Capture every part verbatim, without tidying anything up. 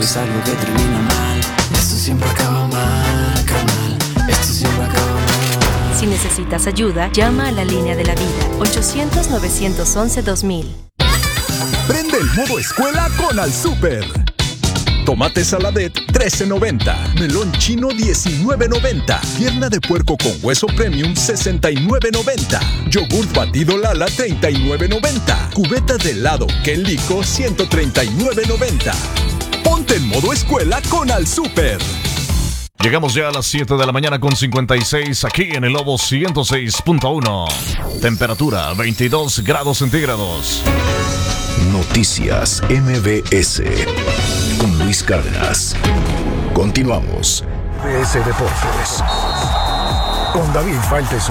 es algo que termina mal. Esto siempre acaba mal, carnal. Esto siempre acaba mal. Si necesitas ayuda, llama a la línea de la vida, ochocientos, novecientos once, dos mil. Prende el modo escuela con Al Súper. Tomate saladet trece noventa, melón chino diecinueve noventa, pierna de puerco con hueso premium sesenta y nueve noventa, yogurt batido Lala treinta y nueve noventa, cubeta de helado Kenlico ciento treinta y nueve noventa. Ponte en modo escuela con Al Súper. Llegamos ya a las siete de la mañana con cincuenta y seis aquí en el Lobo ciento seis punto uno. Temperatura veintidós grados centígrados. Noticias M B S con Luis Cárdenas. Continuamos. M B S Deportes con David Faitelson.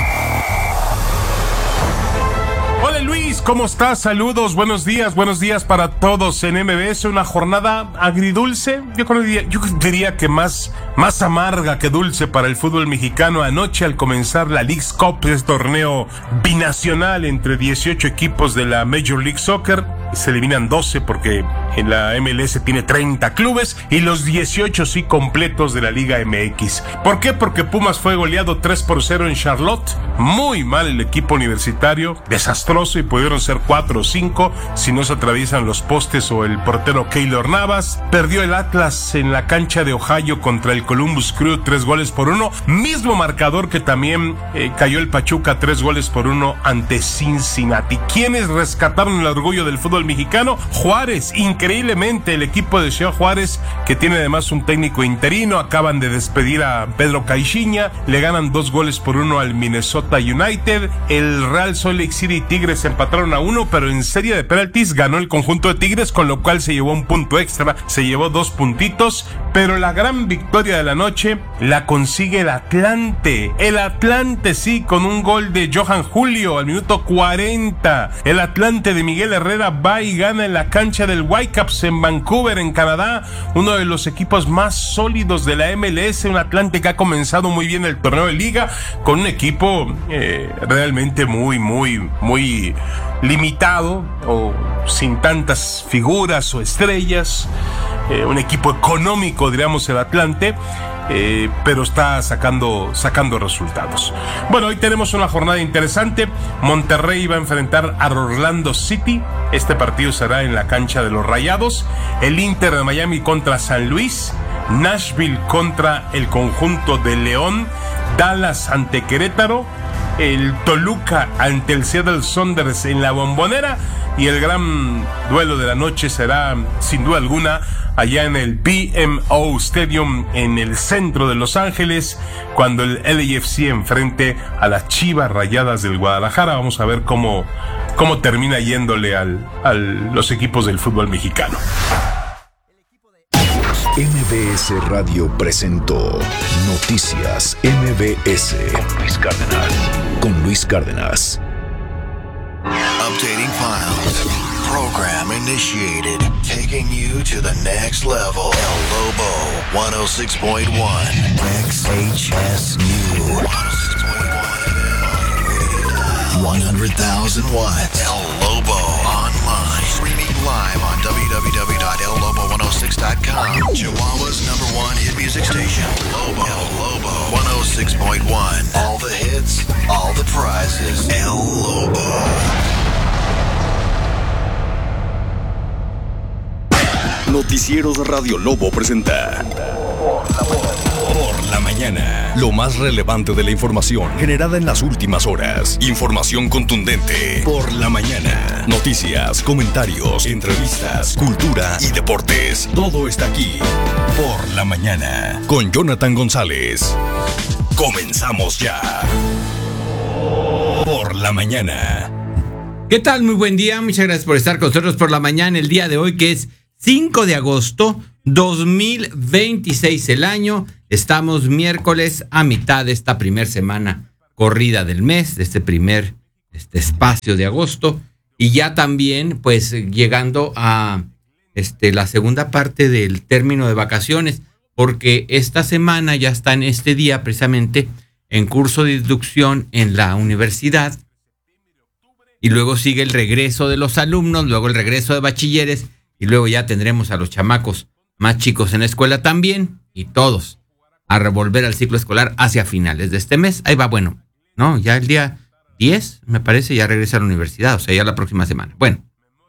Hola Luis, ¿cómo estás? Saludos, buenos días, buenos días para todos en M B S. Una jornada agridulce, yo diría, yo diría que más, más amarga que dulce para el fútbol mexicano. Anoche al comenzar la Leagues Cup, este torneo binacional entre dieciocho equipos de la Major League Soccer, se eliminan doce porque en la M L S tiene treinta clubes y los dieciocho sí completos de la Liga M X. ¿Por qué? Porque Pumas fue goleado tres por cero en Charlotte. Muy mal el equipo universitario, desastroso, y pudieron ser cuatro o cinco si no se atraviesan los postes o el portero Keylor Navas. Perdió el Atlas en la cancha de Ohio contra el Columbus Crew tres goles por uno. Mismo marcador que también eh, cayó el Pachuca tres goles por uno ante Cincinnati. ¿Quiénes rescataron el orgullo del fútbol mexicano? Juárez. Increíblemente el equipo de Ciudad Juárez, que tiene además un técnico interino, acaban de despedir a Pedro Caixinha, le ganan dos goles por uno al Minnesota United. El Real Salt Lake City Tigres empataron a uno, pero en serie de penaltis ganó el conjunto de Tigres, con lo cual se llevó un punto extra, se llevó dos puntitos. Pero la gran victoria de la noche la consigue el Atlante. El Atlante, sí, con un gol de Johan Julio al minuto cuarenta. El Atlante de Miguel Herrera va y gana en la cancha del Whitecaps en Vancouver, en Canadá, uno de los equipos más sólidos de la M L S. Un Atlante que ha comenzado muy bien el torneo de liga, con un equipo eh, realmente muy, muy, muy limitado, o sin tantas figuras o estrellas. Eh, un equipo económico, diríamos, el Atlante, eh, pero está sacando, sacando resultados. Bueno, hoy tenemos una jornada interesante. Monterrey va a enfrentar a Orlando City. Este partido será en la cancha de los Rayados. El Inter de Miami contra San Luis. Nashville contra el conjunto de León. Dallas ante Querétaro. El Toluca ante el Seattle Sounders en la Bombonera. Y el gran duelo de la noche será, sin duda alguna, allá en el B M O Stadium en el centro de Los Ángeles, cuando el L A F C enfrente a las Chivas Rayadas del Guadalajara. Vamos a ver cómo, cómo termina yéndole al, al los equipos del fútbol mexicano. M B S Radio presentó Noticias M B S con Luis Cárdenas. Con Luis Cárdenas. Updating files. Program initiated. Taking you to the next level. El Lobo one oh six point one. X H S U. one hundred thousand watts. El Lobo online. Streaming live on w w w dot el lobo one oh six dot com. Chihuahua's number one hit music station. Lobo. El Lobo one oh six point one. All the hits, all the prizes. El Lobo. Noticieros Radio Lobo presenta Por la Mañana. Lo más relevante de la información generada en las últimas horas. Información contundente. Por la Mañana. Noticias, comentarios, entrevistas, cultura y deportes. Todo está aquí. Por la Mañana. Con Jonathan González. Comenzamos ya. Por la Mañana. ¿Qué tal? Muy buen día. Muchas gracias por estar con nosotros por la mañana. El día de hoy, que es cinco de agosto dos mil veintiséis el año. Estamos miércoles a mitad de esta primer semana corrida del mes, de este primer este espacio de agosto. Y ya también, pues, llegando a este, la segunda parte del término de vacaciones, porque esta semana ya está en este día precisamente en curso de inducción en la universidad. Y luego sigue el regreso de los alumnos, luego el regreso de bachilleres, y luego ya tendremos a los chamacos más chicos en la escuela también, y todos a revolver al ciclo escolar hacia finales de este mes. Ahí va, bueno, ¿no? Ya el día diez, me parece, ya regresa a la universidad, o sea, ya la próxima semana. Bueno,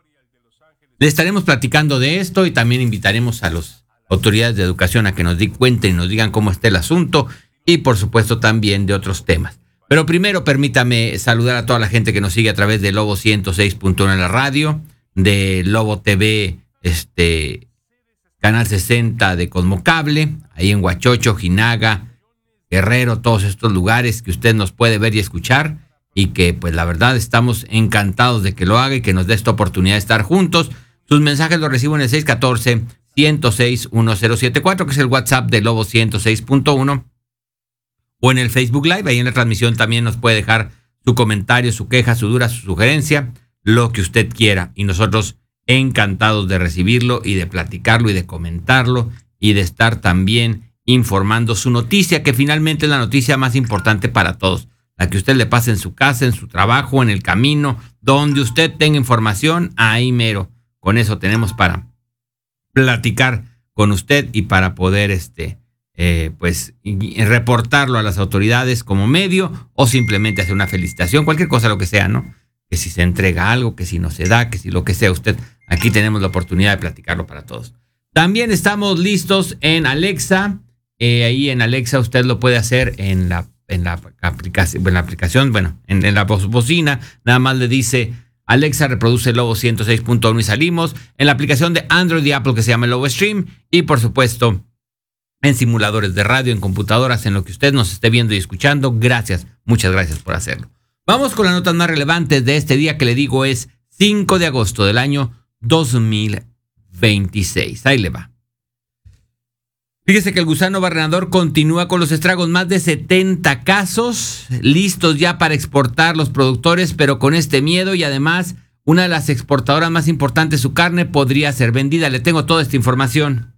le estaremos platicando de esto y también invitaremos a las autoridades de educación a que nos di cuenten y nos digan cómo está el asunto y, por supuesto, también de otros temas. Pero primero, permítame saludar a toda la gente que nos sigue a través de Lobo ciento seis punto uno en la radio, de Lobo T V, este, Canal sesenta de Cosmocable, ahí en Huachocho, Jinaga, Guerrero, todos estos lugares que usted nos puede ver y escuchar y que, pues, la verdad, estamos encantados de que lo haga y que nos dé esta oportunidad de estar juntos. Sus mensajes los recibo en el seis uno cuatro, uno cero seis, uno cero siete cuatro, que es el WhatsApp de Lobo ciento seis punto uno. O en el Facebook Live, ahí en la transmisión también nos puede dejar su comentario, su queja, su duda, su sugerencia, lo que usted quiera. Y nosotros encantados de recibirlo y de platicarlo y de comentarlo y de estar también informando su noticia, que finalmente es la noticia más importante para todos. La que usted le pase en su casa, en su trabajo, en el camino, donde usted tenga información, ahí mero. Con eso tenemos para platicar con usted y para poder este... Eh, pues y, y reportarlo a las autoridades como medio o simplemente hacer una felicitación, cualquier cosa, lo que sea, ¿no? Que si se entrega algo, que si no se da, que si lo que sea usted, aquí tenemos la oportunidad de platicarlo para todos. También estamos listos en Alexa, eh, ahí en Alexa usted lo puede hacer en la, en la aplicación, en la aplicación, bueno, en, en la bocina, nada más le dice Alexa reproduce Lobo ciento seis punto uno y salimos, en la aplicación de Android y Apple que se llama Lobo Stream y por supuesto en simuladores de radio, en computadoras, en lo que usted nos esté viendo y escuchando. Gracias, muchas gracias por hacerlo. Vamos con las notas más relevantes de este día que le digo es cinco de agosto del año dos mil veintiséis. Ahí le va. Fíjese que el gusano barrenador continúa con los estragos. Más de setenta casos listos ya para exportar los productores, pero con este miedo y además una de las exportadoras más importantes, su carne podría ser vendida. Le tengo toda esta información.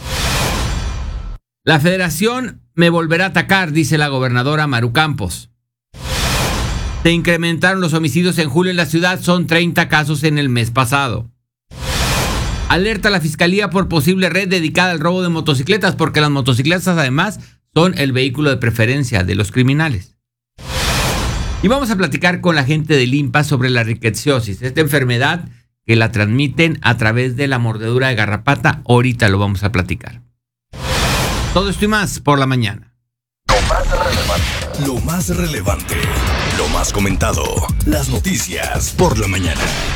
La federación me volverá a atacar, dice la gobernadora Maru Campos. Se incrementaron los homicidios en julio en la ciudad, son treinta casos en el mes pasado. Alerta a la fiscalía por posible red dedicada al robo de motocicletas, porque las motocicletas además son el vehículo de preferencia de los criminales. Y vamos a platicar con la gente del INPA sobre la rickettsiosis, esta enfermedad que la transmiten a través de la mordedura de garrapata. Ahorita lo vamos a platicar. Todo esto y más por la mañana. Lo más relevante. Lo más relevante. Lo más comentado. Las noticias por la mañana.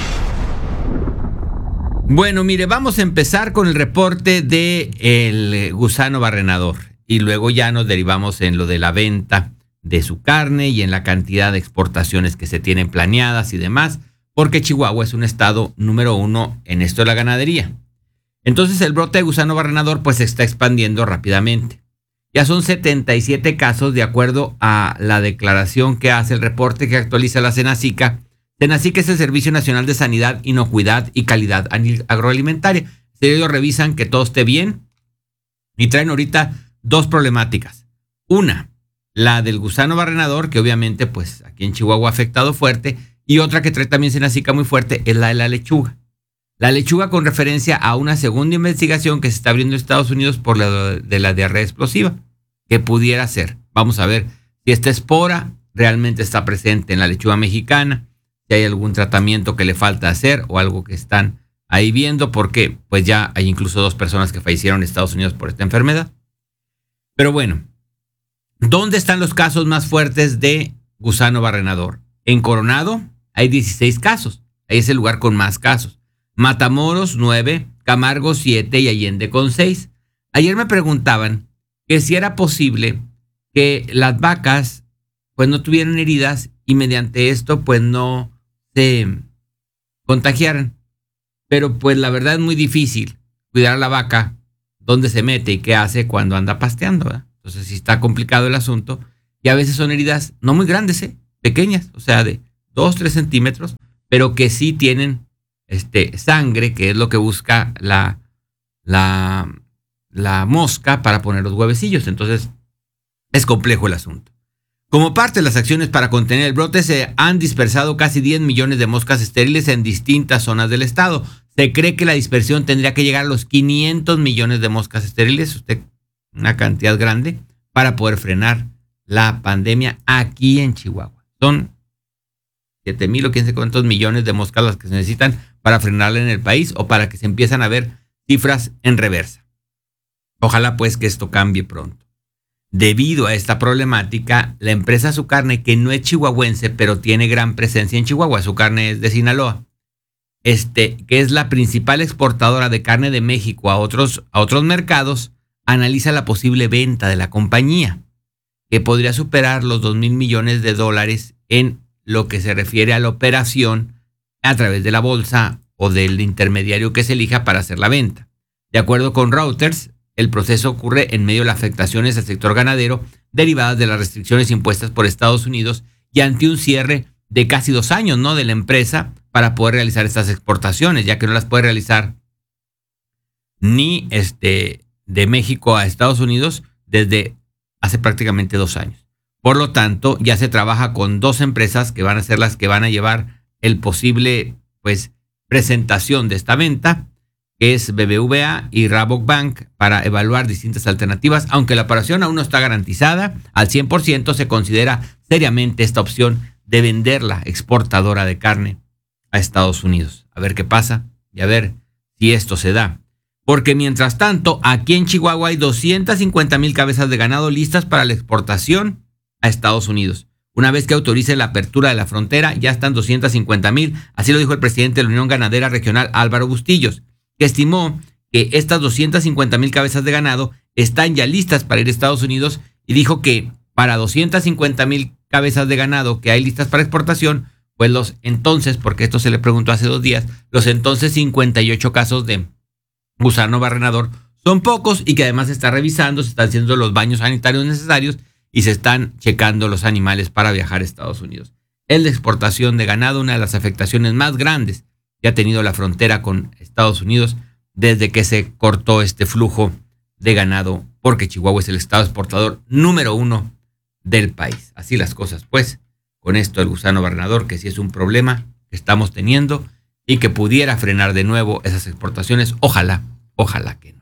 Bueno, mire, vamos a empezar con el reporte de el gusano barrenador. Y luego ya nos derivamos en lo de la venta de su carne y en la cantidad de exportaciones que se tienen planeadas y demás. Porque Chihuahua es un estado número uno en esto de la ganadería. Entonces el brote de gusano barrenador pues se está expandiendo rápidamente. Ya son setenta y siete casos de acuerdo a la declaración que hace el reporte que actualiza la Senacica. Senacica es el Servicio Nacional de Sanidad, Inocuidad y Calidad Agroalimentaria. Ellos revisan que todo esté bien y traen ahorita dos problemáticas. Una, la del gusano barrenador, que obviamente pues aquí en Chihuahua ha afectado fuerte, y otra que trae también Senacica muy fuerte es la de la lechuga. La lechuga con referencia a una segunda investigación que se está abriendo en Estados Unidos por la de la diarrea explosiva, que pudiera ser. Vamos a ver si esta espora realmente está presente en la lechuga mexicana, si hay algún tratamiento que le falta hacer o algo que están ahí viendo, porque pues ya hay incluso dos personas que fallecieron en Estados Unidos por esta enfermedad. Pero bueno, ¿dónde están los casos más fuertes de gusano barrenador? En Coronado hay dieciséis casos, ahí es el lugar con más casos. Matamoros, nueve, Camargo, siete y Allende con seis. Ayer me preguntaban que si era posible que las vacas pues no tuvieran heridas y mediante esto pues no se contagiaran. Pero pues la verdad es muy difícil cuidar a la vaca, dónde se mete y qué hace cuando anda pasteando, ¿verdad? Entonces sí está complicado el asunto y a veces son heridas no muy grandes, ¿eh? Pequeñas, o sea de dos, tres centímetros, pero que sí tienen Este, sangre, que es lo que busca la, la, la mosca para poner los huevecillos. Entonces, es complejo el asunto. Como parte de las acciones para contener el brote, se han dispersado casi diez millones de moscas estériles en distintas zonas del estado. Se cree que la dispersión tendría que llegar a los quinientos millones de moscas estériles, usted, una cantidad grande, para poder frenar la pandemia aquí en Chihuahua. Son siete mil o quién sé cuántos millones de moscas las que se necesitan para frenarla en el país o para que se empiezan a ver cifras en reversa. Ojalá pues que esto cambie pronto. Debido a esta problemática, la empresa Azucarne, que no es chihuahuense, pero tiene gran presencia en Chihuahua, Azucarne es de Sinaloa, este, que es la principal exportadora de carne de México a otros, a otros mercados, analiza la posible venta de la compañía, que podría superar los dos mil millones de dólares en lo que se refiere a la operación a través de la bolsa o del intermediario que se elija para hacer la venta. De acuerdo con Reuters, el proceso ocurre en medio de las afectaciones al sector ganadero derivadas de las restricciones impuestas por Estados Unidos y ante un cierre de casi dos años, ¿no?, de la empresa para poder realizar estas exportaciones, ya que no las puede realizar ni este, de México a Estados Unidos desde hace prácticamente dos años. Por lo tanto, ya se trabaja con dos empresas que van a ser las que van a llevar el posible, pues, presentación de esta venta, que es B B V A y Rabobank, para evaluar distintas alternativas. Aunque la operación aún no está garantizada al cien por ciento, se considera seriamente esta opción de vender la exportadora de carne a Estados Unidos. A ver qué pasa y a ver si esto se da. Porque mientras tanto, aquí en Chihuahua hay doscientas cincuenta mil cabezas de ganado listas para la exportación a Estados Unidos. Una vez que autorice la apertura de la frontera, ya están doscientas cincuenta mil. Así lo dijo el presidente de la Unión Ganadera Regional, Álvaro Bustillos, que estimó que estas doscientas cincuenta mil cabezas de ganado están ya listas para ir a Estados Unidos y dijo que para doscientas cincuenta mil cabezas de ganado que hay listas para exportación, pues los entonces, porque esto se le preguntó hace dos días, los entonces cincuenta y ocho casos de gusano barrenador son pocos y que además se está revisando, se están haciendo los baños sanitarios necesarios y se están checando los animales para viajar a Estados Unidos. Es la exportación de ganado una de las afectaciones más grandes que ha tenido la frontera con Estados Unidos desde que se cortó este flujo de ganado, porque Chihuahua es el estado exportador número uno del país. Así las cosas, pues, con esto el gusano barrenador, que sí es un problema que estamos teniendo y que pudiera frenar de nuevo esas exportaciones. Ojalá, ojalá que no.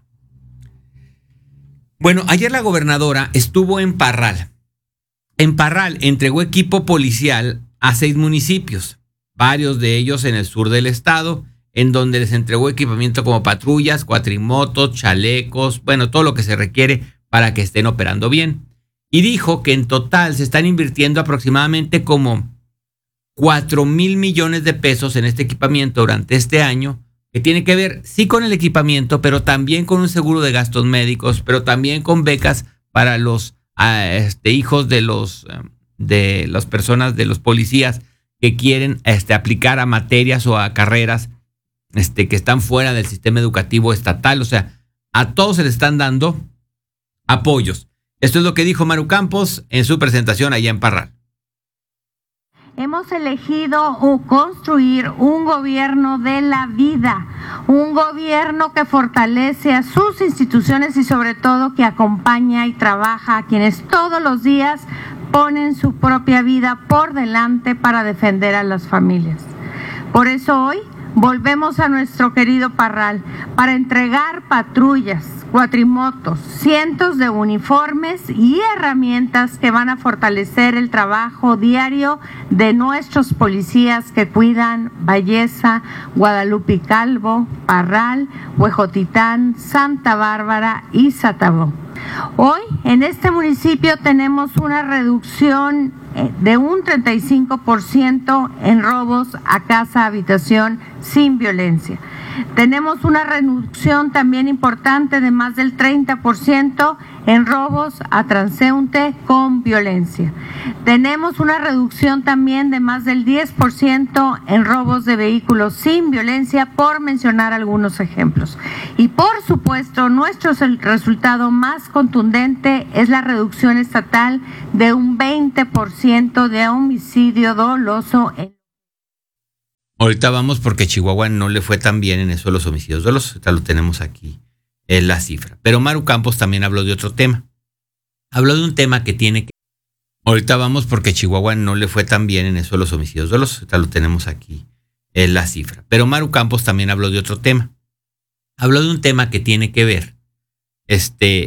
Bueno, ayer la gobernadora estuvo en Parral. En Parral entregó equipo policial a seis municipios, varios de ellos en el sur del estado, en donde les entregó equipamiento como patrullas, cuatrimotos, chalecos, bueno, todo lo que se requiere para que estén operando bien. Y dijo que en total se están invirtiendo aproximadamente como cuatro mil millones de pesos en este equipamiento durante este año, que tiene que ver sí con el equipamiento, pero también con un seguro de gastos médicos, pero también con becas para los uh, este, hijos de los de las personas, de los policías que quieren este, aplicar a materias o a carreras este, que están fuera del sistema educativo estatal. O sea, a todos se les están dando apoyos. Esto es lo que dijo Maru Campos en su presentación allá en Parral. Hemos elegido construir un gobierno de la vida, un gobierno que fortalece a sus instituciones y sobre todo que acompaña y trabaja a quienes todos los días ponen su propia vida por delante para defender a las familias. Por eso hoy volvemos a nuestro querido Parral para entregar patrullas, cuatrimotos, cientos de uniformes y herramientas que van a fortalecer el trabajo diario de nuestros policías que cuidan Valleza, Guadalupe y Calvo, Parral, Huejotitán, Santa Bárbara y Satabó. Hoy en este municipio tenemos una reducción de un treinta y cinco por ciento en robos a casa, habitación sin violencia. Tenemos una reducción también importante de más del treinta por ciento en robos a transeúnte con violencia. Tenemos una reducción también de más del diez por ciento en robos de vehículos sin violencia, por mencionar algunos ejemplos. Y por supuesto, nuestro resultado más contundente es la reducción estatal de un veinte por ciento de homicidio doloso en... Ahorita vamos porque Chihuahua no le fue tan bien en eso de los homicidios dolosos. Ahorita lo tenemos aquí en la cifra. Pero Maru Campos también habló de otro tema. Habló de un tema que tiene que... Ahorita vamos porque Chihuahua no le fue tan bien en eso de los homicidios dolosos. Ahorita lo tenemos aquí es la cifra. Pero Maru Campos también habló de otro tema. Habló de un tema que tiene que ver este,